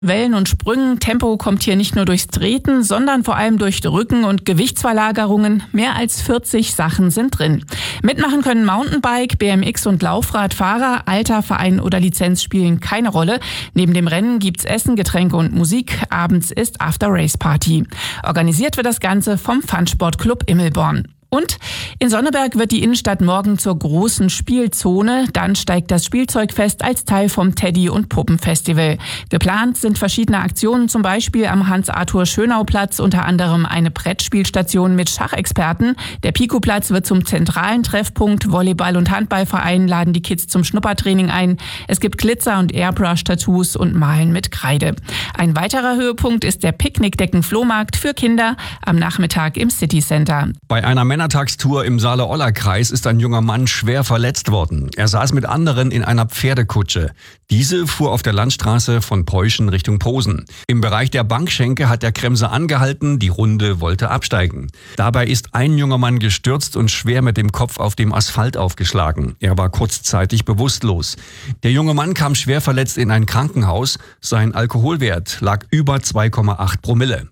Wellen und Sprüngen. Tempo kommt hier nicht nur durchs Treten, sondern vor allem durch Rücken- und Gewichtsverlagerungen. Mehr als 40 Sachen sind drin. Mitmachen können Mountainbike, BMX und Laufradfahrer. Alter, Verein oder Lizenz spielen keine Rolle. Neben dem Rennen gibt's Essen, Getränke und Musik. Abends ist After-Race-Party. Organisiert wird das Ganze vom Fun-Sport-Club Immelborn. Und in Sonneberg wird die Innenstadt morgen zur großen Spielzone. Dann steigt das Spielzeugfest als Teil vom Teddy- und Puppenfestival. Geplant sind verschiedene Aktionen, zum Beispiel am Hans-Arthur-Schönau-Platz, unter anderem eine Brettspielstation mit Schachexperten. Der Pico-Platz wird zum zentralen Treffpunkt. Volleyball- und Handballverein laden die Kids zum Schnuppertraining ein. Es gibt Glitzer- und Airbrush-Tattoos und Malen mit Kreide. Ein weiterer Höhepunkt ist der Picknickdecken-Flohmarkt für Kinder am Nachmittag im City Center. Bei einer Männertagstour im Saale-Olla-Kreis ist ein junger Mann schwer verletzt worden. Er saß mit anderen in einer Pferdekutsche. Diese fuhr auf der Landstraße von Peuschen Richtung Posen. Im Bereich der Bankschenke hat der Kremser angehalten, die Runde wollte absteigen. Dabei ist ein junger Mann gestürzt und schwer mit dem Kopf auf dem Asphalt aufgeschlagen. Er war kurzzeitig bewusstlos. Der junge Mann kam schwer verletzt in ein Krankenhaus. Sein Alkoholwert lag über 2,8 Promille.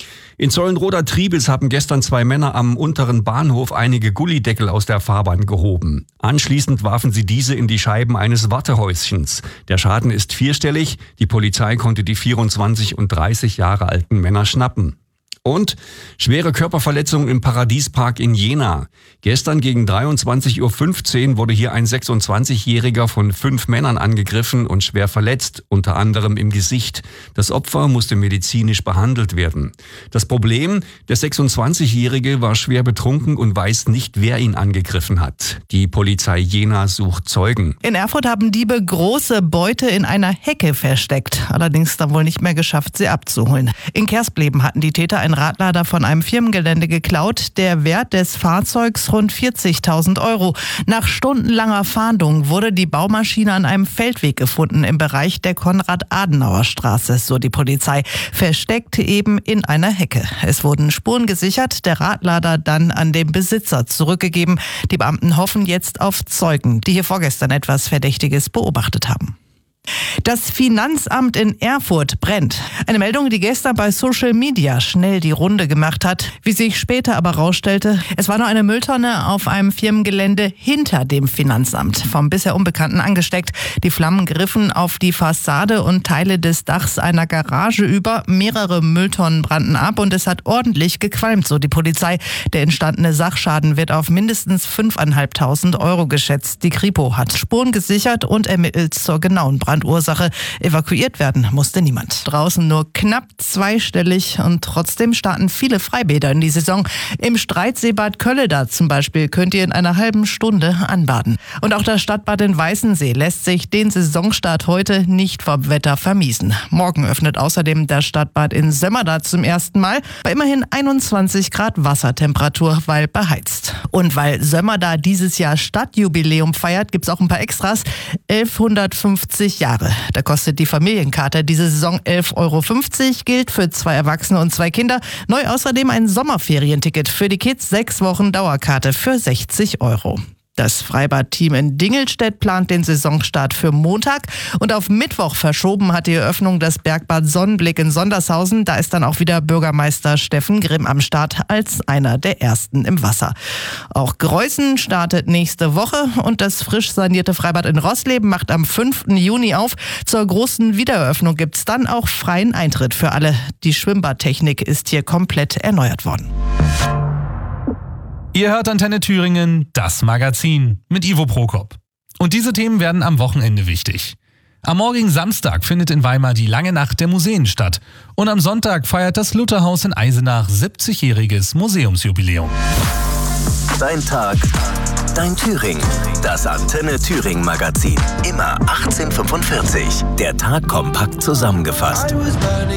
In Zollenroda-Triebes haben gestern 2 Männer am unteren Bahnhof einige Gullideckel aus der Fahrbahn gehoben. Anschließend warfen sie diese in die Scheiben eines Wartehäuschens. Der Schaden ist 4-stellig. Die Polizei konnte die 24 und 30 Jahre alten Männer schnappen. Und schwere Körperverletzungen im Paradiespark in Jena. Gestern gegen 23:15 Uhr wurde hier ein 26-Jähriger von 5 Männern angegriffen und schwer verletzt, unter anderem im Gesicht. Das Opfer musste medizinisch behandelt werden. Das Problem, der 26-Jährige war schwer betrunken und weiß nicht, wer ihn angegriffen hat. Die Polizei Jena sucht Zeugen. In Erfurt haben Diebe große Beute in einer Hecke versteckt. Allerdings dann wohl nicht mehr geschafft, sie abzuholen. In Kerspleben hatten die Täter einen Radlader von einem Firmengelände geklaut. Der Wert des Fahrzeugs rund 40.000 Euro. Nach stundenlanger Fahndung wurde die Baumaschine an einem Feldweg gefunden im Bereich der Konrad-Adenauer-Straße, so die Polizei. Versteckt eben in einer Hecke. Es wurden Spuren gesichert, der Radlader dann an den Besitzer zurückgegeben. Die Beamten hoffen jetzt auf Zeugen, die hier vorgestern etwas Verdächtiges beobachtet haben. Das Finanzamt in Erfurt brennt. Eine Meldung, die gestern bei Social Media schnell die Runde gemacht hat. Wie sich später aber rausstellte, es war nur eine Mülltonne auf einem Firmengelände hinter dem Finanzamt, vom bisher Unbekannten angesteckt. Die Flammen griffen auf die Fassade und Teile des Dachs einer Garage über. Mehrere Mülltonnen brannten ab und es hat ordentlich gequalmt, so die Polizei. Der entstandene Sachschaden wird auf mindestens 5.500 Euro geschätzt. Die Kripo hat Spuren gesichert und ermittelt zur genauen Brandursache. Evakuiert werden musste niemand. Draußen nur knapp zweistellig und trotzdem starten viele Freibäder in die Saison. Im Streitseebad Kölleda zum Beispiel könnt ihr in einer halben Stunde anbaden. Und auch das Stadtbad in Weißensee lässt sich den Saisonstart heute nicht vom Wetter vermiesen. Morgen öffnet außerdem das Stadtbad in Sömmerda zum ersten Mal bei immerhin 21 Grad Wassertemperatur, weil beheizt. Und weil Sömmerda dieses Jahr Stadtjubiläum feiert, gibt's auch ein paar Extras. 1150 Jahre. Da kostet die Familienkarte diese Saison 11,50 Euro, gilt für 2 Erwachsene und 2 Kinder. Neu außerdem ein Sommerferienticket für die Kids, 6 Wochen Dauerkarte für 60 Euro. Das Freibad-Team in Dingelstedt plant den Saisonstart für Montag und auf Mittwoch verschoben hat die Eröffnung das Bergbad Sonnenblick in Sondershausen. Da ist dann auch wieder Bürgermeister Steffen Grimm am Start als einer der ersten im Wasser. Auch Greußen startet nächste Woche und das frisch sanierte Freibad in Roßleben macht am 5. Juni auf. Zur großen Wiedereröffnung gibt's dann auch freien Eintritt für alle. Die Schwimmbadtechnik ist hier komplett erneuert worden. Ihr hört Antenne Thüringen, das Magazin mit Ivo Prokop. Und diese Themen werden am Wochenende wichtig. Am morgigen Samstag findet in Weimar die Lange Nacht der Museen statt. Und am Sonntag feiert das Lutherhaus in Eisenach 70-jähriges Museumsjubiläum. Dein Tag, dein Thüringen. Das Antenne Thüringen Magazin. Immer 18:45. Der Tag kompakt zusammengefasst.